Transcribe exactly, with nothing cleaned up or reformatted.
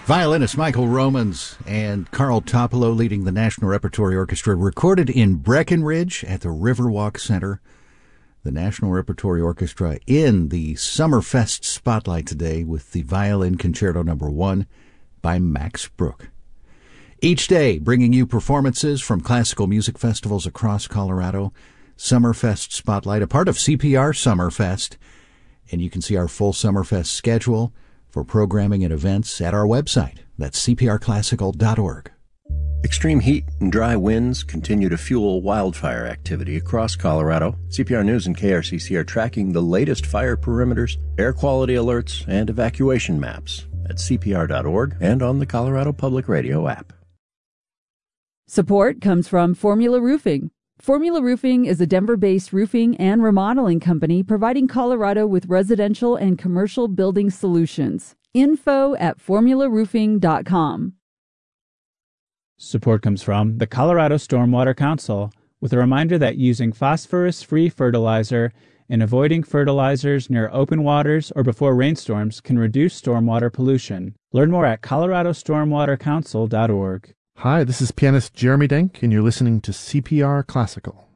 Violinist Michael Romans and Carl Topolo leading the National Repertory Orchestra, recorded in Breckenridge at the Riverwalk Center. The National Repertory Orchestra in the Summerfest spotlight today with the Violin Concerto Number One by Max Bruch. Each day, bringing you performances from classical music festivals across Colorado. Summerfest Spotlight, a part of C P R Summerfest. And you can see our full Summerfest schedule for programming and events at our website. That's c p r classical dot org. Extreme heat and dry winds continue to fuel wildfire activity across Colorado. C P R News and K R C C are tracking the latest fire perimeters, air quality alerts, and evacuation maps at c p r dot org and on the Colorado Public Radio app. Support comes from Formula Roofing. Formula Roofing is a Denver-based roofing and remodeling company providing Colorado with residential and commercial building solutions. Info at formula roofing dot com. Support comes from the Colorado Stormwater Council, with a reminder that using phosphorus-free fertilizer and avoiding fertilizers near open waters or before rainstorms can reduce stormwater pollution. Learn more at colorado stormwater council dot org. Hi, this is pianist Jeremy Denk, and you're listening to C P R Classical.